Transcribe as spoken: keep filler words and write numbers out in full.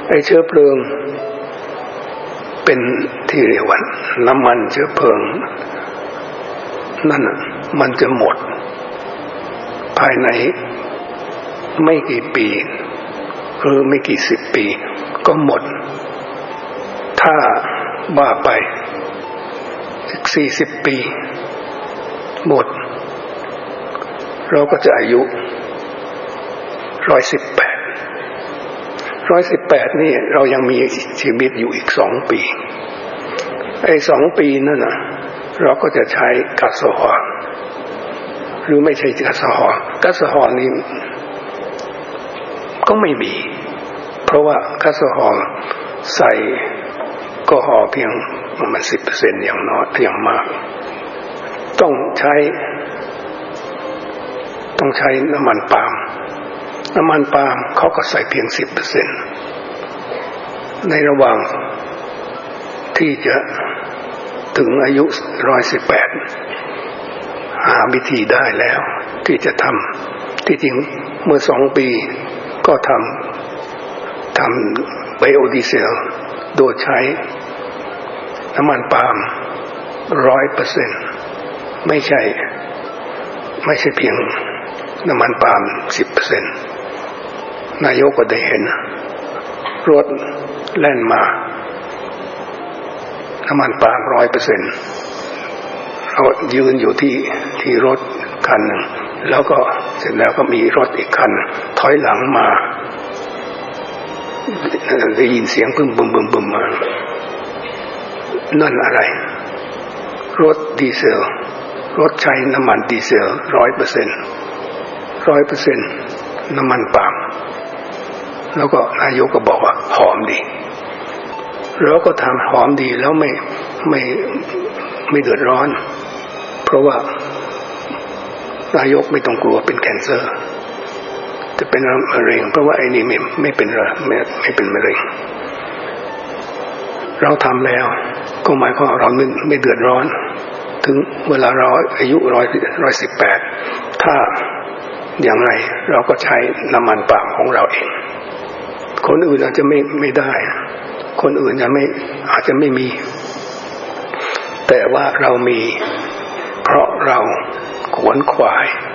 ไอ้เชื้อเพลิงเป็นที่เรียกว่าน้ำมันเชื้อเพลิงนั่นน่ะมันจะหมดภายในไม่กี่ปีหรือไม่กี่สิบปีก็หมดถ้าว่าไปอีกสี่สิบปีหมดเราก็จะอายุร้อยสิบแปดร้อยสิบแปดนี่เรายังมีชีวิตอยู่อีกสองปีไอ้สองปีนั่นน่ะเราก็จะใช้ก๊าซโซฮอล์หรือไม่ใช่ก๊าซโซฮอล์ก๊าซโซฮอล์นี่ก็ไม่มีเพราะว่าก๊าซโซฮอล์ใส่แอลกอฮอล์เพียงประมาณ สิบเปอร์เซ็นต์ อย่างน้อยอย่างมากต้องใช้ต้องใช้น้ำมันปาล์มน้ำมันปาล์มเขาก็ใส่เพียง สิบเปอร์เซ็นต์ ในระหว่างที่จะถึงอายุหนึ่งร้อยสิบแปดหาวิธีได้แล้วที่จะทำที่จริงเมื่อสองปีก็ทำทำไบโอดีเซลโดยใช้น้ำมันปาล์ม ร้อยเปอร์เซ็นต์ ไม่ใช่ไม่ใช่เพียงน้ำมันปาล์ม สิบเปอร์เซ็นต์ นายกก็ได้เห็นรถแล่นมาน้ำมันปาล์ม ร้อยเปอร์เซ็นต์ เรายืนอยู่ที่ที่รถคันหนึ่งแล้วก็เสร็จแล้วก็มีรถอีกคันถอยหลังมาได้ยินเสียงบึ้มบึ้มบึ้มบึ้มมานั่นอะไรรถดีเซลรถใช้น้ำมันดีเซล ร้อยเปอร์เซ็นต์ ร้อยเปอร์เซ็นต์ น้ำมันปาล์มแล้วก็นายกก็บอกว่าหอมดีแล้วก็ทำหอมดีแล้วไม่ไม่ไม่เดือดร้อนเพราะว่านายกไม่ต้องกลัวเป็นแคนเซอร์จะเป็นมะเร็งเพราะว่าไอ้นี่ไม่ไม่เป็นไม่ไม่เป็นมะเร็งเราทำแล้วก็หมายความว่าเราไม่ไม่เดือดร้อนถึงเวลาเราอายุร้อยร้อยสิบแปดถ้าอย่างไรเราก็ใช้น้ำมันปาล์มของเราเองคนอื่นอาจจะไม่ไม่ได้คนอื่นจะไม่อาจจะไม่มีแต่ว่าเรามีเพราะเราขวนขวาย